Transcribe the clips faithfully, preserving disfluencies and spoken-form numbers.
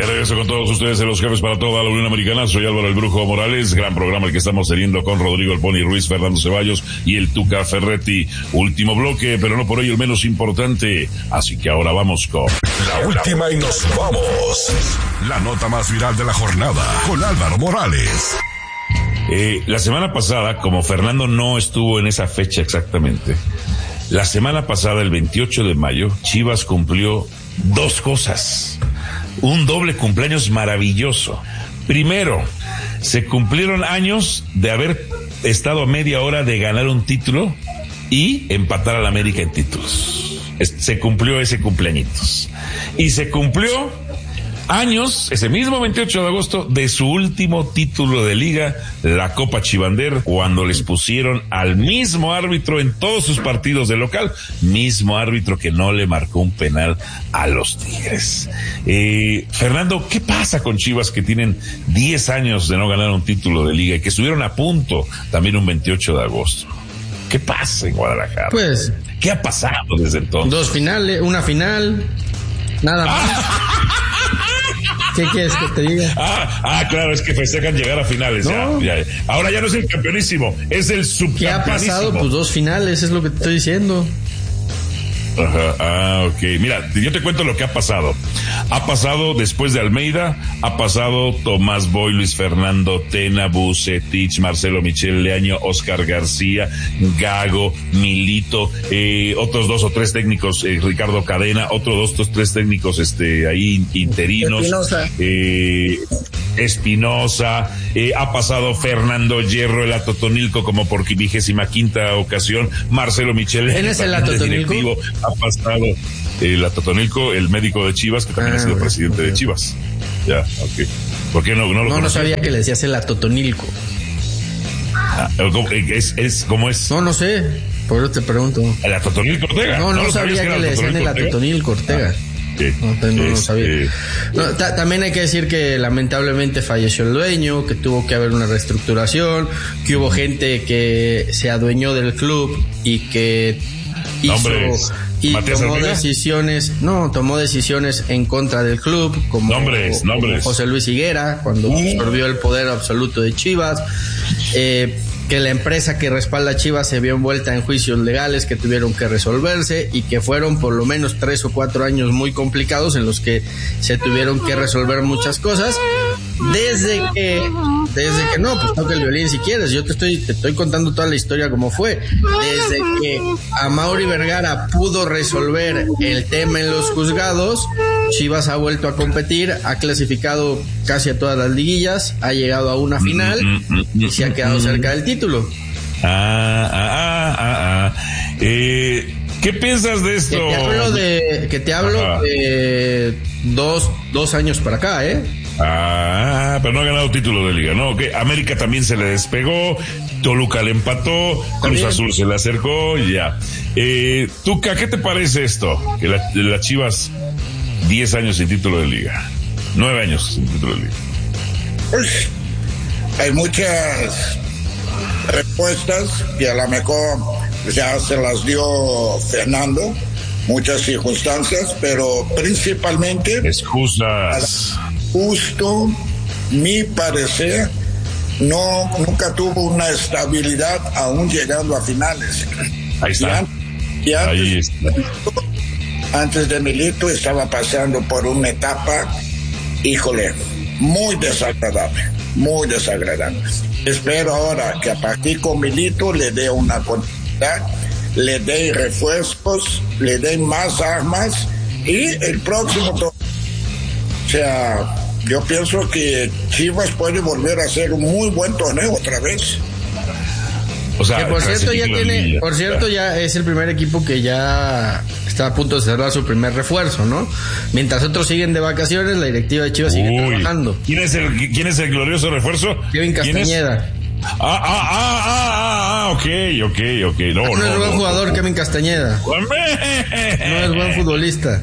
De regreso con todos ustedes en Los Jefes para toda la Unión Americana. Soy Álvaro el Brujo Morales. Gran programa el que estamos teniendo con Rodrigo el Pony Ruiz, Fernando Ceballos y el Tuca Ferretti. Último bloque, pero no por ello el menos importante. Así que ahora vamos con la última y nos vamos. La nota más viral de la jornada con Álvaro Morales. Eh, la semana pasada, como Fernando no estuvo en esa fecha exactamente, la semana pasada, el veintiocho de mayo, Chivas cumplió dos cosas. Un doble cumpleaños maravilloso. Primero, se cumplieron años de haber estado a media hora de ganar un título y empatar al América en títulos. Se cumplió ese cumpleañitos. Y se cumplió años, ese mismo veintiocho de agosto, de su último título de liga, la Copa Chivander, cuando les pusieron al mismo árbitro en todos sus partidos de local, mismo árbitro que no le marcó un penal a los Tigres. Eh, Fernando, ¿qué pasa con Chivas que tienen diez años de no ganar un título de liga y que estuvieron a punto también un veintiocho de agosto? ¿Qué pasa en Guadalajara? Pues, ¿qué ha pasado desde entonces? Dos finales, una final, nada más. ¿Qué quieres que te diga? Ah, ah, claro, es que festejan llegar a finales. ¿No? Ya, ya. Ahora ya no es el campeonísimo, es el subcampeonísimo. ¿Qué ha pasado? Pues dos finales, es lo que te estoy diciendo. Ajá, ah, ok. Mira, yo te cuento lo que ha pasado. Ha pasado después de Almeida, ha pasado Tomás Boy, Luis Fernando Tena, Bucetich, Marcelo Michel Leaño, Oscar García, Gago, Milito, eh, otros dos o tres técnicos, eh, Ricardo Cadena, otros dos, dos, tres técnicos, este, ahí interinos. Espinosa. Eh, Espinosa, eh, ha pasado Fernando Hierro, el Atotonilco, como por vigésima quinta ocasión, Marcelo Michel. ¿Quién es el Atotonilco? Ha pasado el Atotonilco, el médico de Chivas, que también ah, ha sido presidente okay. de Chivas. Ya, ok. ¿Por qué no, no lo No, no sabía que le decías el Atotonilco. Ah, ¿es, es, ¿Cómo es? No, no sé, por eso te pregunto. ¿El Atotonilco Ortega? No, no, no sabía que, que le decían el Atotonilco Ortega. Ah. Sí, no, no, no es, sabía. Eh, no, ta- también hay que decir que lamentablemente falleció el dueño, que tuvo que haber una reestructuración, que hubo gente que se adueñó del club y que hizo nombres, y tomó Almeida? decisiones, no, tomó decisiones en contra del club, como, nombres, como nombres. José Luis Higuera, cuando uh. absorbió el poder absoluto de Chivas. Eh, que la empresa que respalda a Chivas se vio envuelta en juicios legales que tuvieron que resolverse y que fueron por lo menos tres o cuatro años muy complicados en los que se tuvieron que resolver muchas cosas. Desde que, desde que no, pues toca el violín si quieres. Yo te estoy, te estoy contando toda la historia como fue. Desde que Amaury Vergara pudo resolver el tema en los juzgados, Chivas ha vuelto a competir, ha clasificado casi a todas las liguillas, ha llegado a una final y se ha quedado cerca del título. Ah, ah, ah, ah, ah. Eh, ¿qué piensas de esto? Que te hablo de, que te hablo de dos, dos años para acá, ¿eh? Ah, pero no ha ganado título de liga, ¿no? Okay. América también se le despegó, Toluca le empató, Cruz también. Azul se le acercó, ya. Eh, Tuca, ¿qué te parece esto? Que la, la Chivas, diez años sin título de liga, nueve años sin título de liga. Pues, hay muchas respuestas que a lo mejor ya se las dio Fernando, muchas circunstancias, pero principalmente excusas. Justo, mi parecer, no nunca tuvo una estabilidad aún llegando a finales. Ahí está. Y antes, y antes, Ahí está. antes de Milito estaba pasando por una etapa, híjole, muy desagradable, muy desagradable. Espero ahora que a partir con Milito le dé una continuidad, le dé refuerzos, le den más armas y el próximo to- o sea, yo pienso que Chivas puede volver a hacer un muy buen torneo otra vez. O sea, que por cierto ya tiene, por cierto ya es el primer equipo que ya está a punto de cerrar su primer refuerzo, ¿no? Mientras otros siguen de vacaciones, la directiva de Chivas Uy, sigue trabajando. ¿Quién es el quién es el glorioso refuerzo? Kevin Castañeda. Ah, ah, ah, ah, ah, ok, ok, ok. No, no, no es buen no, jugador, no. Kevin Castañeda. No es buen futbolista.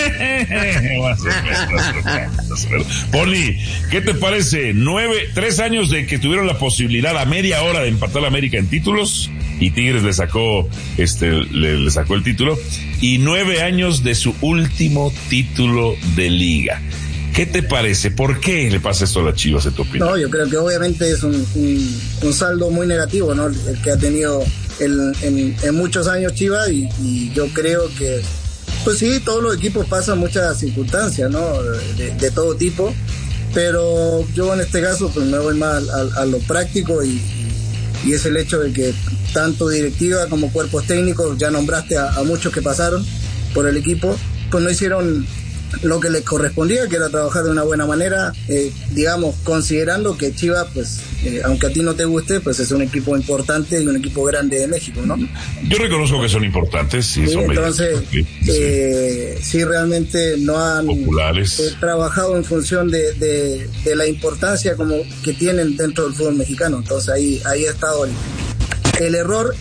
Poli, ¿qué te parece? Nueve, tres años de que tuvieron la posibilidad a media hora de empatar a América en títulos y Tigres le sacó, este, le, le sacó el título y nueve años de su último título de liga. ¿Qué te parece? ¿Por qué le pasa esto a las Chivas, en tu opinión? No, yo creo que obviamente es un, un, un saldo muy negativo, ¿no? El que ha tenido el, en, en muchos años Chivas y, y yo creo que, pues sí, todos los equipos pasan muchas circunstancias, ¿no? De, de todo tipo, pero yo en este caso pues me voy más a, a lo práctico y, y es el hecho de que tanto directiva como cuerpos técnicos, ya nombraste a, a muchos que pasaron por el equipo, pues no hicieron lo que les correspondía, que era trabajar de una buena manera, eh, digamos, considerando que Chivas, pues, eh, aunque a ti no te guste, pues es un equipo importante y un equipo grande de México, ¿no? Yo reconozco que son importantes, sí, sí son entonces, sí, eh, sí. sí realmente no han populares. Eh, trabajado en función de, de, de la importancia como que tienen dentro del fútbol mexicano, entonces ahí, ahí ha estado el, el error.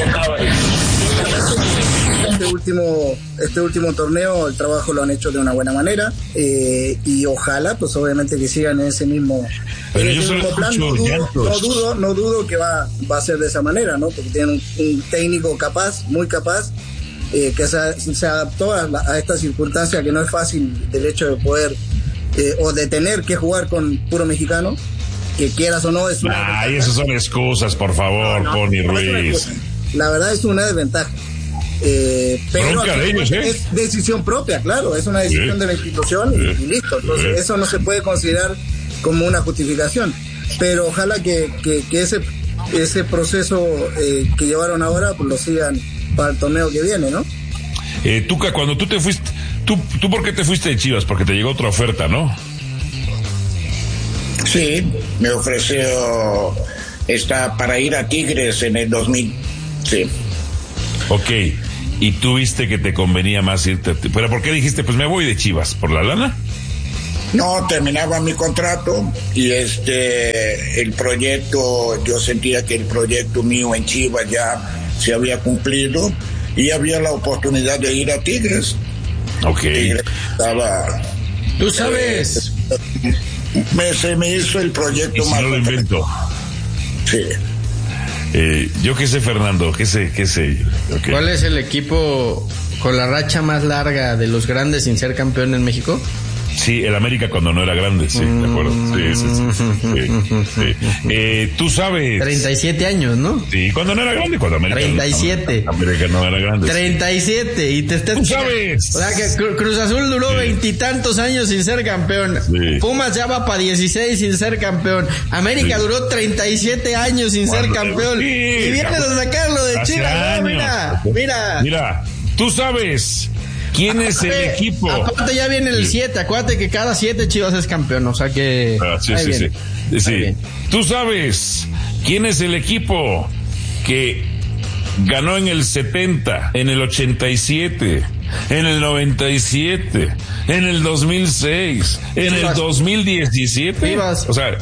Este último, este último torneo el trabajo lo han hecho de una buena manera eh, y ojalá pues obviamente que sigan en ese mismo, en ese mismo plan. No dudo, no dudo, no dudo que va, va a ser de esa manera, ¿no? Porque tienen un, un técnico capaz, muy capaz, eh, que se, se adaptó a, la, a esta circunstancia que no es fácil, del hecho de poder eh, o de tener que jugar con puro mexicano, que quieras o no es una Ay, esas son excusas, por favor, no, no, Pony Ruiz. La verdad es una desventaja. Eh, pero de ellos, ¿eh? Es decisión propia, claro, es una decisión sí. de la institución y, sí. y listo, entonces sí. eso no se puede considerar como una justificación, pero ojalá que, que, que ese ese proceso eh, que llevaron ahora pues lo sigan para el torneo que viene, ¿no? Eh, Tuca, cuando tú te fuiste, tú, tú ¿por qué te fuiste de Chivas? Porque te llegó otra oferta, ¿no? Sí, me ofreció esta para ir a Tigres en el dos mil, sí. Ok, y tú viste que te convenía más irte, pero ¿por qué dijiste, pues me voy de Chivas? ¿Por la lana? No, terminaba mi contrato y este, el proyecto, yo sentía que el proyecto mío en Chivas ya se había cumplido y había la oportunidad de ir a Tigres. Ok. Tigres estaba... Tú sabes... Eh, me, se me hizo el proyecto ¿Y si más... no lo invento? Sí. Eh, yo qué sé, Fernando, qué sé, qué sé. Okay. ¿Cuál es el equipo con la racha más larga de los grandes sin ser campeón en México? Sí, el América cuando no era grande, sí, de acuerdo. Sí, sí, sí. sí, sí. Eh, tú sabes. treinta y siete años, ¿no? Sí, cuando no era grande, cuando América. treinta y siete. América no era grande. treinta y siete. Y te estás. Tú sabes. O sea que Cruz Azul duró veintitantos sí. años sin ser campeón. Sí. Pumas ya va para dieciséis sin ser campeón. América sí. duró treinta y siete años sin cuando ser campeón. Sí. Y vienes a sacarlo de Chivas. No, mira, mira. Mira, tú sabes. ¿Quién es el aparte, equipo? Aparte ya viene el siete, sí. acuérdate que cada siete Chivas es campeón, o sea que... Ah, sí, sí, sí, sí. sí. Tú sabes quién es el equipo que ganó en el setenta, en el ochenta y siete, en el noventa y siete, en el dos mil seis, en Chivas. El dos mil diecisiete. Chivas. O sea...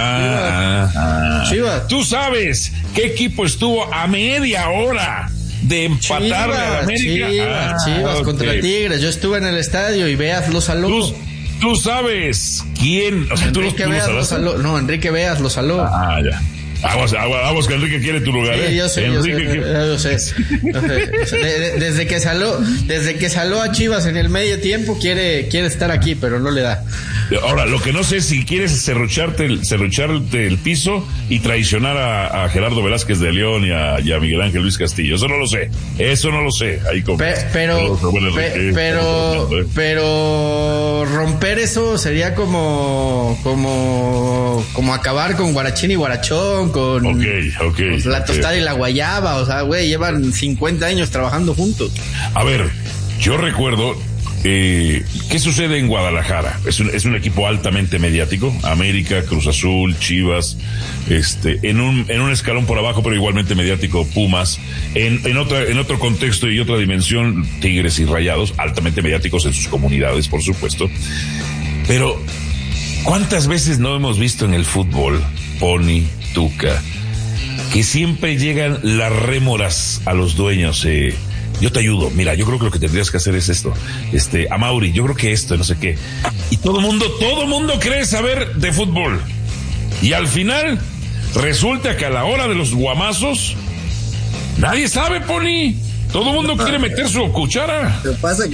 Ah, Chivas. Ah, Chivas. Tú sabes qué equipo estuvo a media hora de empatarle a la América. Chivas, ah, Chivas okay. contra Tigres. Yo estuve en el estadio y Veas lo saló. Tú, tú sabes quién. O sea, Enrique tú, Veas tú lo saló. No, Enrique Veas lo saló. Ah, ya. Vamos, vamos, que Enrique quiere tu lugar. Sí, ¿eh? yo sé, Enrique yo sé, quiere... yo sé. Yo sé. De, de, desde que saló, desde que saló a Chivas en el medio tiempo quiere, quiere estar aquí, pero no le da. Ahora, lo que no sé es si quieres serrucharte el, serrucharte el piso y traicionar a, a Gerardo Velázquez de León y a, y a Miguel Ángel Luis Castillo. Eso no lo sé. Eso no lo sé. Ahí como, Pe, pero, pero, pe, pero, ¿eh? pero romper eso sería como, como, como acabar con Guarachín y Guarachón, con, okay, okay, con la tostada okay. y la guayaba. O sea, güey, llevan cincuenta años trabajando juntos. A ver, yo recuerdo. Eh, ¿Qué sucede en Guadalajara? Es un, es un equipo altamente mediático. América, Cruz Azul, Chivas, este, en un, en un escalón por abajo, pero igualmente mediático, Pumas. En, en otra, en otro contexto y otra dimensión, Tigres y Rayados, altamente mediáticos en sus comunidades, por supuesto. Pero, ¿cuántas veces no hemos visto en el fútbol, Pony, Tuca, que siempre llegan las rémoras a los dueños? Eh, yo te ayudo, mira, yo creo que lo que tendrías que hacer es esto, este, a Mauri, yo creo que esto, no sé qué, y todo mundo, todo mundo cree saber de fútbol, y al final, resulta que a la hora de los guamazos, nadie sabe, Pony, todo mundo quiere meter su cuchara. Lo que pasa es que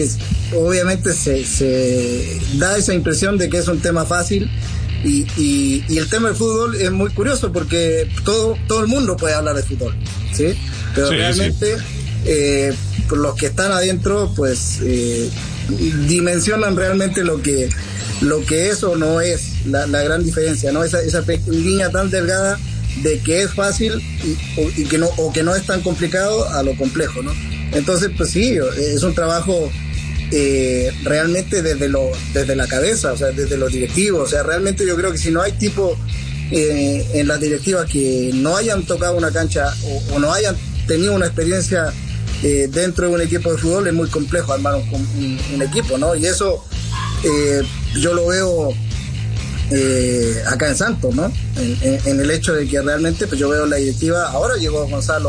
obviamente se, se da esa impresión de que es un tema fácil. Y, y, y el tema del fútbol es muy curioso porque todo, todo el mundo puede hablar de fútbol, ¿sí? Pero sí, realmente sí. Eh, los que están adentro pues eh, dimensionan realmente lo que, lo que es o no es la, la gran diferencia, ¿no? Esa, esa línea tan delgada de que es fácil y, o, y que no, o que no es tan complicado a lo complejo, ¿no? Entonces pues sí, es un trabajo Eh, realmente desde lo desde la cabeza, o sea, desde los directivos, o sea, realmente yo creo que si no hay tipo eh, en las directivas que no hayan tocado una cancha o, o no hayan tenido una experiencia eh, dentro de un equipo de fútbol, es muy complejo armar un, un, un equipo, ¿no? Y eso eh, yo lo veo eh, acá en Santos, ¿no? En, en, en el hecho de que realmente pues yo veo la directiva, ahora llegó Gonzalo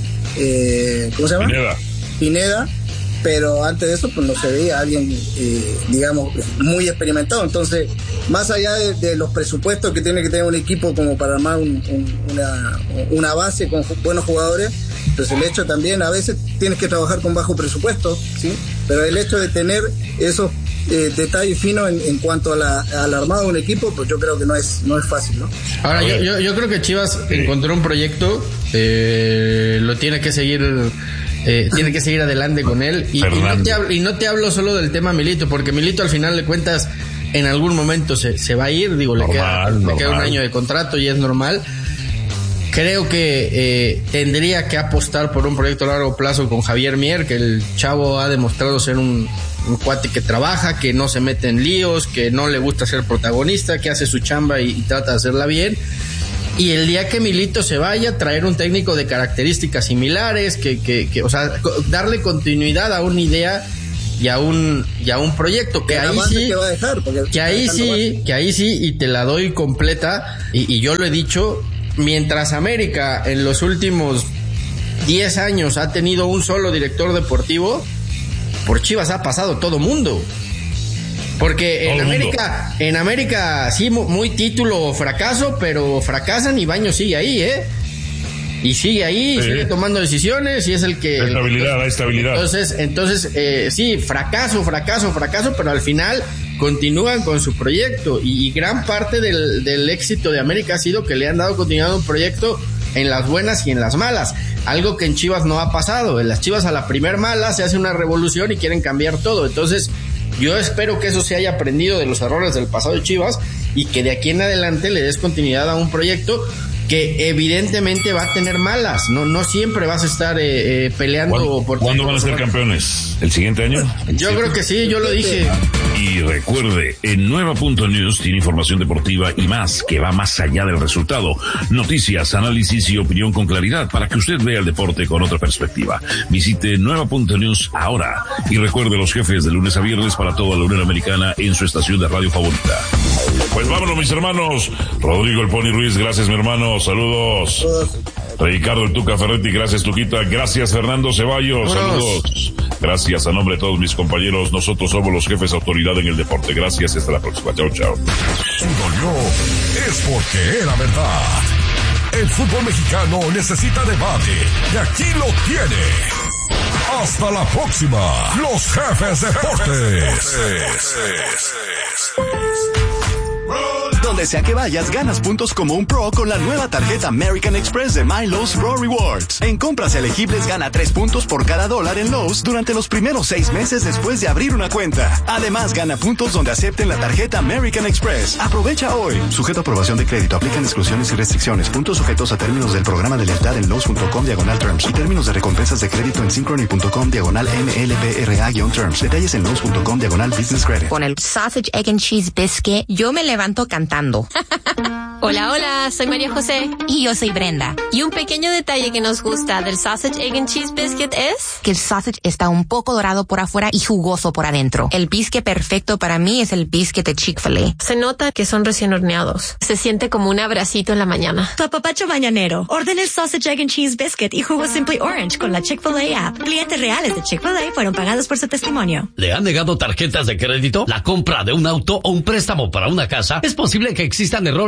eh, ¿cómo se llama? Pineda. Pineda. Pero antes de eso pues no se veía alguien eh, digamos muy experimentado. Entonces más allá de, de los presupuestos que tiene que tener un equipo como para armar un, un, una, una base con buenos jugadores, pues el hecho también a veces tienes que trabajar con bajo presupuesto, ¿sí? Pero el hecho de tener esos eh, detalles finos en, en cuanto a la, al armado de un equipo, pues yo creo que no es no es fácil, ¿no? Ahora yo, yo, yo creo que Chivas sí. encontró un proyecto, eh, lo tiene que seguir Eh, tiene que seguir adelante con él y, y, no te hablo, y no te hablo solo del tema Milito, porque Milito al final de cuentas en algún momento se, se va a ir, digo, normal, le, queda, le queda un año de contrato y es normal. Creo que eh, tendría que apostar por un proyecto a largo plazo con Javier Mier, que el chavo ha demostrado ser un, un cuate que trabaja, que no se mete en líos, que no le gusta ser protagonista, que hace su chamba y, y trata de hacerla bien. Y el día que Milito se vaya, traer un técnico de características similares, que, que, que o sea, darle continuidad a una idea y a un, y a un proyecto, que ahí sí, que, va a dejar, que ahí sí, que ahí sí, y te la doy completa, y, y yo lo he dicho, mientras América en los últimos diez años ha tenido un solo director deportivo, por Chivas ha pasado todo mundo. Porque en América, en América sí, muy título fracaso, pero fracasan y Baños sigue ahí, ¿eh? Y sigue ahí, sí. sigue tomando decisiones y es el que... Estabilidad, la estabilidad. Entonces, entonces eh, sí, fracaso, fracaso, fracaso, pero al final continúan con su proyecto y, y gran parte del, del éxito de América ha sido que le han dado continuidad a un proyecto en las buenas y en las malas, algo que en Chivas no ha pasado. En las Chivas a la primer mala se hace una revolución y quieren cambiar todo, entonces... Yo espero que eso se haya aprendido de los errores del pasado de Chivas y que de aquí en adelante le des continuidad a un proyecto que evidentemente va a tener malas. No, no siempre vas a estar eh, eh, peleando. ¿Cuándo, por ¿cuándo van a ser campeones? ¿El siguiente año? Yo ¿Sí? creo que sí, yo lo dije. Y recuerde, en Nueva Punto News tiene información deportiva y más que va más allá del resultado. Noticias, análisis y opinión con claridad para que usted vea el deporte con otra perspectiva. Visite Nueva Punto News ahora y recuerde los jefes de lunes a viernes para toda la Unión Americana en su estación de radio favorita. Pues vámonos, mis hermanos. Rodrigo el Pony Ruiz, gracias, mi hermano. Saludos. Ricardo el Tuca Ferretti, gracias, Tuquita. Gracias, Fernando Ceballos. Saludos. Gracias a nombre de todos mis compañeros. Nosotros somos los jefes de autoridad en el deporte. Gracias, hasta la próxima. Chao, chao. Si dolió, es porque era verdad. El fútbol mexicano necesita debate. Y aquí lo tiene. Hasta la próxima. Los jefes de deportes. Donde sea que vayas, ganas puntos como un pro con la nueva tarjeta American Express de My Lowe's Pro Rewards. En compras elegibles gana tres puntos por cada dólar en Lowe's durante los primeros seis meses después de abrir una cuenta. Además, gana puntos donde acepten la tarjeta American Express. Aprovecha hoy. Sujeto a aprobación de crédito. Aplican exclusiones y restricciones. Puntos sujetos a términos del programa de lealtad en Lowe's.com diagonal terms. Y términos de recompensas de crédito en Synchrony.com diagonal M L P R A-terms. Detalles en Lowe's.com diagonal business credit. Con el Sausage, Egg and Cheese Biscuit, yo me levanto cantando. Hola, hola, soy María José. Y yo soy Brenda. Y un pequeño detalle que nos gusta del Sausage, Egg and Cheese Biscuit es... que el sausage está un poco dorado por afuera y jugoso por adentro. El biscuit perfecto para mí es el biscuit de Chick-fil-A. Se nota que son recién horneados. Se siente como un abracito en la mañana. Tu apapacho mañanero. Orden el Sausage, Egg and Cheese Biscuit y jugo Simply Orange con la Chick-fil-A app. Clientes reales de Chick-fil-A fueron pagados por su testimonio. ¿Le han negado tarjetas de crédito? ¿La compra de un auto o un préstamo para una casa? Es posible que existan errores impactantes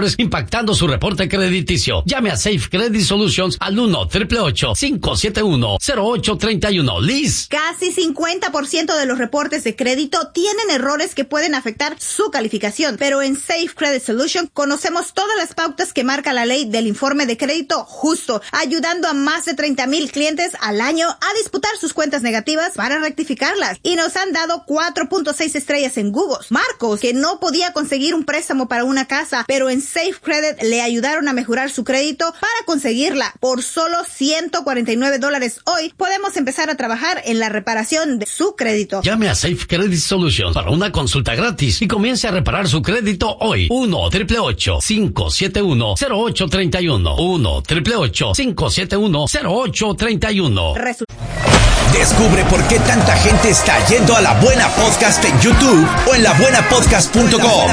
redactando su reporte crediticio. Llame a Safe Credit Solutions al uno, ocho ocho ocho, cinco siete uno, cero ocho tres uno. Liz. Casi cincuenta por ciento de los reportes de crédito tienen errores que pueden afectar su calificación, pero en Safe Credit Solutions conocemos todas las pautas que marca la ley del informe de crédito justo, ayudando a más de treinta mil clientes al año a disputar sus cuentas negativas para rectificarlas. Y nos han dado cuatro punto seis estrellas en Google. Marcos, que no podía conseguir un préstamo para una casa, pero en Safe Credit le ayudaron a mejorar su crédito para conseguirla. Por solo ciento cuarenta y nueve dólares hoy, podemos empezar a trabajar en la reparación de su crédito. Llame a Safe Credit Solutions para una consulta gratis y comience a reparar su crédito hoy. uno, ocho ocho ocho, cinco siete uno, cero ocho tres uno. uno, ocho ocho ocho, cinco siete uno, cero ocho tres uno. Resu- Descubre por qué tanta gente está yendo a La Buena Podcast en YouTube o en la buena podcast punto com.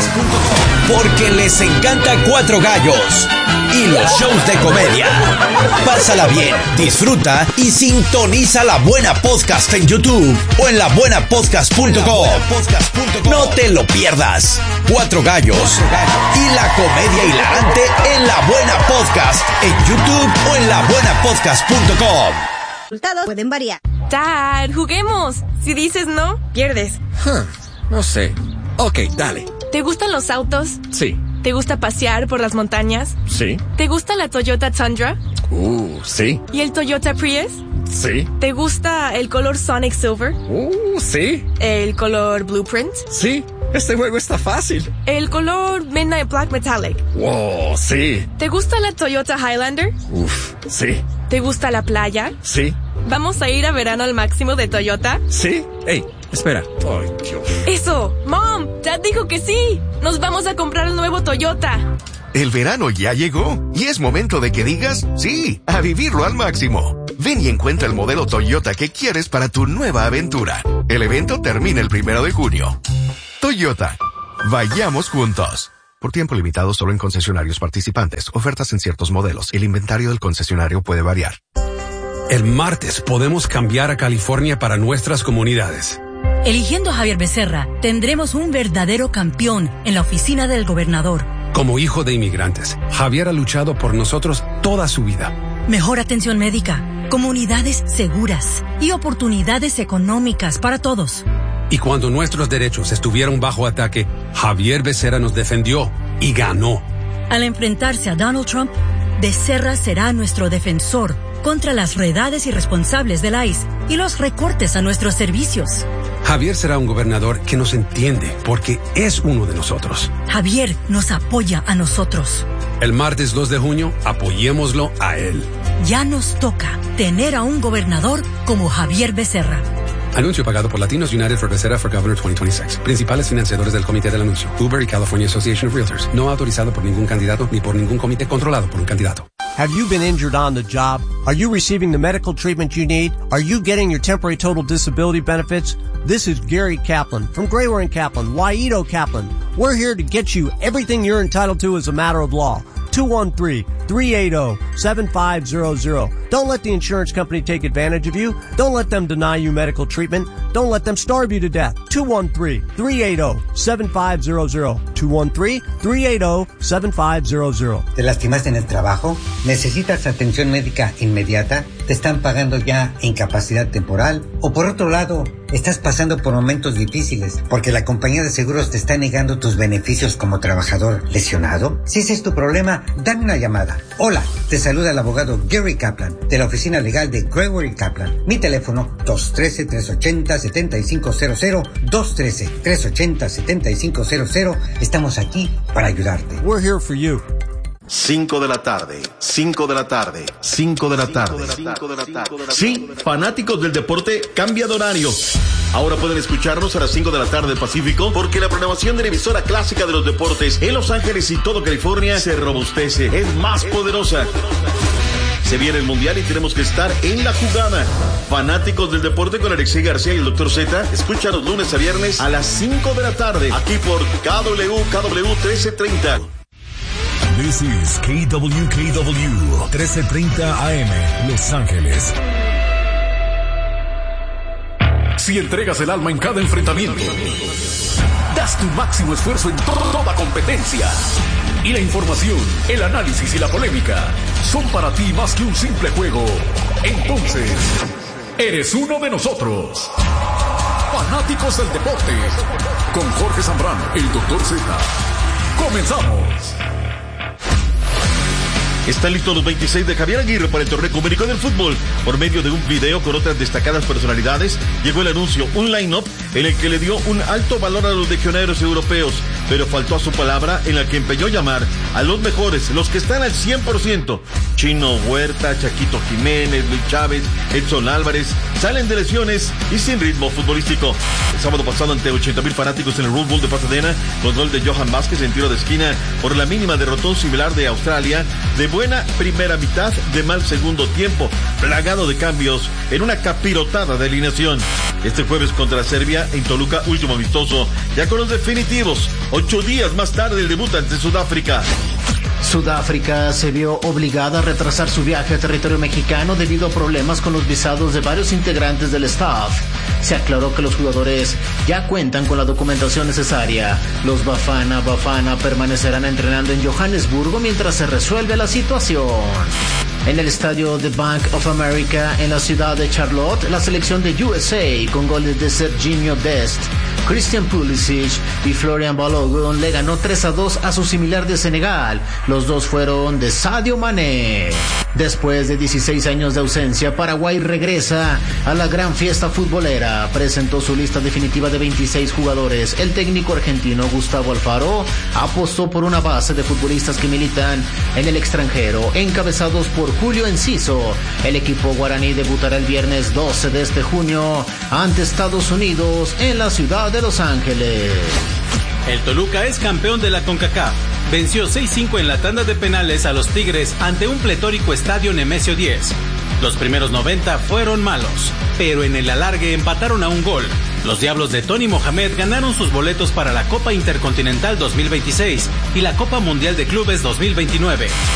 Porque les encanta Cuatro Gallos y los shows de comedia. Pásala bien, disfruta y sintoniza La Buena Podcast en YouTube o en la buena podcast punto com. No te lo pierdas. Cuatro Gallos y la comedia hilarante en La Buena Podcast en YouTube o en la buena podcast punto com. Resultados pueden variar. Dad, juguemos. Si dices no, pierdes. Huh, no sé. Ok, dale. ¿Te gustan los autos? Sí. ¿Te gusta pasear por las montañas? Sí. ¿Te gusta la Toyota Tundra? Uh, sí. ¿Y el Toyota Prius? Sí. ¿Te gusta el color Sonic Silver? Uh, sí. ¿El color Blueprint? Sí. Este juego está fácil. ¿El color Midnight Black Metallic? Wow, sí. ¿Te gusta la Toyota Highlander? Uf, sí. ¿Te gusta la playa? Sí. ¿Vamos a ir a verano al máximo de Toyota? Sí. Ey, espera. Ay, Dios. ¡Eso! ¡Mom! Dad dijo que sí. Nos vamos a comprar el nuevo Toyota. El verano ya llegó y es momento de que digas sí, a vivirlo al máximo. Ven y encuentra el modelo Toyota que quieres para tu nueva aventura. El evento termina el primero de junio. Toyota. Vayamos juntos. Por tiempo limitado solo en concesionarios participantes. Ofertas en ciertos modelos. El inventario del concesionario puede variar. El martes podemos cambiar a California para nuestras comunidades. Eligiendo a Javier Becerra, tendremos un verdadero campeón en la oficina del gobernador. Como hijo de inmigrantes, Javier ha luchado por nosotros toda su vida. Mejor atención médica, comunidades seguras y oportunidades económicas para todos. Y cuando nuestros derechos estuvieron bajo ataque, Javier Becerra nos defendió y ganó. Al enfrentarse a Donald Trump, Becerra será nuestro defensor contra las redades irresponsables del I C E y los recortes a nuestros servicios. Javier será un gobernador que nos entiende porque es uno de nosotros. Javier nos apoya a nosotros. El martes dos de junio, apoyémoslo a él. Ya nos toca tener a un gobernador como Javier Becerra. Anuncio pagado por Latinos United for Becerra for Governor veinte veintiséis. Principales financiadores del comité del anuncio. Uber y California Association of Realtors. No autorizado por ningún candidato ni por ningún comité controlado por un candidato. Have you been injured on the job? Are you receiving the medical treatment you need? Are you getting your temporary total disability benefits? This is Gary Kaplan from Grayware and Kaplan, Waito Kaplan. We're here to get you everything you're entitled to as a matter of law. two one three, three eight zero, seven five zero zero. Don't let the insurance company take advantage of you. Don't let them deny you medical treatment. Don't let them starve you to death. two one three, three eight zero, seven five zero zero. two one three, three eight zero, seven five zero zero. ¿Te lastimaste en el trabajo? ¿Necesitas atención médica inmediata? ¿Te están pagando ya incapacidad temporal? O por otro lado, estás pasando por momentos difíciles porque la compañía de seguros te está negando tus beneficios como trabajador lesionado. Si ese es tu problema, dame una llamada. Hola, te saluda el abogado Gary Kaplan de la oficina legal de Grayware y Kaplan. Mi teléfono dos uno tres, tres ocho cero, siete cinco cero cero, dos uno tres, tres ocho cero, siete cinco cero cero. Estamos aquí para ayudarte. We're here for you. cinco de la tarde, cinco de la tarde, cinco de la tarde. Sí, fanáticos del deporte, cambia de horario. Ahora pueden escucharnos a las cinco de la tarde Pacífico porque la programación de la emisora clásica de los deportes en Los Ángeles y todo California se robustece, es más poderosa. Se viene el Mundial y tenemos que estar en la jugada. Fanáticos del deporte con Alexei García y el doctor Z, escúchanos lunes a viernes a las cinco de la tarde, aquí por K W K W trece treinta. This is K W K W trece treinta A M, Los Ángeles. Si entregas el alma en cada enfrentamiento, das tu máximo esfuerzo en toda competencia, y la información, el análisis y la polémica son para ti más que un simple juego. Entonces, eres uno de nosotros. Fanáticos del deporte. Con Jorge Zambrano, el doctor Z. Comenzamos. Están listos los veintiséis de Javier Aguirre para el torneo América del fútbol. Por medio de un video con otras destacadas personalidades, llegó el anuncio, un line-up en el que le dio un alto valor a los legionarios europeos, pero faltó a su palabra en la que empeñó llamar a los mejores, los que están al cien por ciento. Chino Huerta, Chaquito Jiménez, Luis Chávez, Edson Álvarez, salen de lesiones y sin ritmo futbolístico. El sábado pasado, ante ochenta mil fanáticos en el Red Bull de Pasadena, con gol de Johan Vázquez en tiro de esquina, por la mínima derrotó un similar de Australia, de buena primera mitad, de mal segundo tiempo, plagado de cambios, en una capirotada de alineación. Este jueves contra Serbia, en Toluca, último amistoso, ya con los definitivos. Ocho días más tarde, el debut ante Sudáfrica. Sudáfrica se vio obligada a retrasar su viaje a territorio mexicano debido a problemas con los visados de varios integrantes del staff. Se aclaró que los jugadores ya cuentan con la documentación necesaria. Los Bafana Bafana permanecerán entrenando en Johannesburgo mientras se resuelve la situación. En el estadio de Bank of America en la ciudad de Charlotte, la selección de U S A con goles de Serginho Dest, Christian Pulisic y Florian Balogun le ganó tres a dos a su similar de Senegal. Los dos fueron de Sadio Mané. Después de dieciséis años de ausencia, Paraguay regresa a la gran fiesta futbolera. Presentó su lista definitiva de veintiséis jugadores. El técnico argentino Gustavo Alfaro apostó por una base de futbolistas que militan en el extranjero, encabezados por Julio Enciso. El equipo guaraní debutará el viernes doce de este junio ante Estados Unidos en la ciudad de Los Ángeles. El Toluca es campeón de la CONCACAF. Venció seis cinco en la tanda de penales a los Tigres ante un pletórico estadio Nemesio diez. Los primeros noventa fueron malos, pero en el alargue empataron a un gol. Los Diablos de Tony Mohamed ganaron sus boletos para la Copa Intercontinental dos mil veintiséis y la Copa Mundial de Clubes dos mil veintinueve.